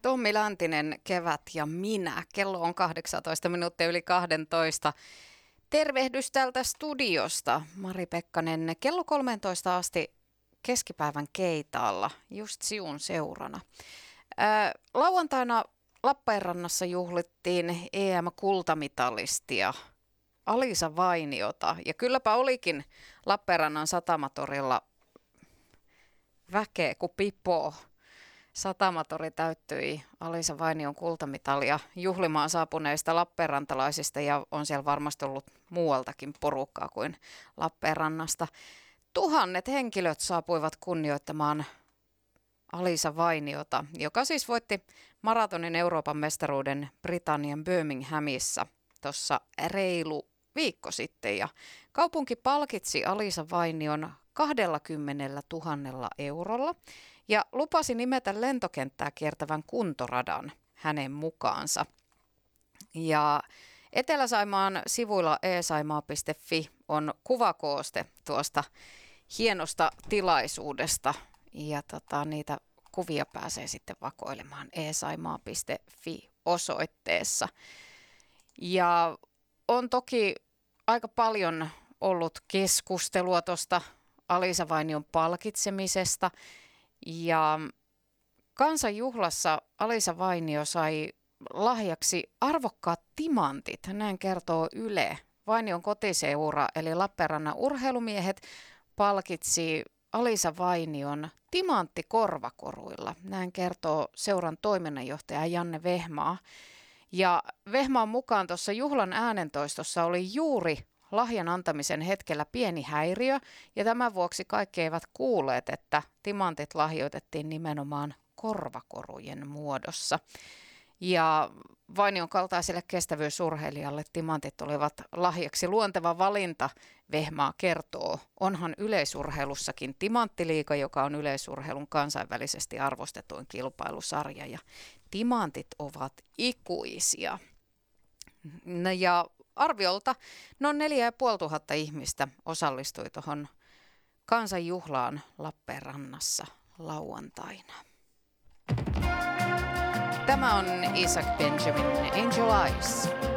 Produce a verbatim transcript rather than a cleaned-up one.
Tommi Läntinen, Kevät ja minä. Kello on kahdeksantoista minuuttia yli kaksitoista. Tervehdys täältä studiosta. Mari Pekkanen, kello kolmetoista asti keskipäivän keitaalla, just siun seurana. Ää, lauantaina Lappeenrannassa juhlittiin E M-kultamitalistia Alisa Vainiota. Ja kylläpä olikin Lappeenrannan satamatorilla väkeä kuin pipoo. Satamatori täyttyi Alisa Vainion kultamitalia juhlimaan saapuneista lappeenrantalaisista ja on siellä varmasti ollut muualtakin porukkaa kuin Lappeenrannasta. Tuhannet henkilöt saapuivat kunnioittamaan Alisa Vainiota, joka siis voitti maratonin Euroopan mestaruuden Britannian Birminghamissa tuossa reilu viikko sitten. Ja kaupunki palkitsi Alisa Vainion kaksikymmentätuhatta eurolla ja lupasi nimetä lentokenttää kiertävän kuntoradan hänen mukaansa. Ja Etelä-Saimaan sivuilla e saimaa piste fi on kuvakooste tuosta hienosta tilaisuudesta ja tota, niitä kuvia pääsee sitten vakoilemaan e saimaa piste fi osoitteessa. Ja on toki aika paljon ollut keskustelua tuosta Alisa Vainion palkitsemisesta ja kansanjuhlassa Alisa Vainio sai lahjaksi arvokkaat timantit, näin kertoo Yle. Vainion kotiseura eli Lappeenrannan urheilumiehet palkitsi Alisa Vainion timanttikorvakoruilla, näin kertoo seuran toiminnanjohtaja Janne Vehmaa. Ja Vehmaan mukaan tuossa juhlan äänentoistossa oli juuri lahjan antamisen hetkellä pieni häiriö, ja tämän vuoksi kaikki eivät kuulleet, että timantit lahjoitettiin nimenomaan korvakorujen muodossa. Ja Vainion kaltaiselle kestävyysurheilijalle timantit olivat lahjaksi luonteva valinta, Vehmaa kertoo. Onhan yleisurheilussakin timanttiliiga, joka on yleisurheilun kansainvälisesti arvostetuin kilpailusarja, ja timantit ovat ikuisia. Ja arviolta noin neljä ja puoli tuhatta ihmistä osallistui tuohon kansanjuhlaan Lappeenrannassa lauantaina. Tämä on Isaac Benjamin, Angel Eyes.